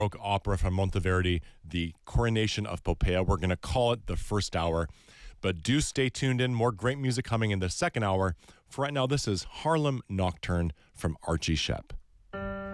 Baroque opera from Monteverdi, The Coronation of Poppea. We're going to call it the first hour, but do stay tuned in. More great music coming in the second hour. For right now, this is Harlem Nocturne from Archie Shepp.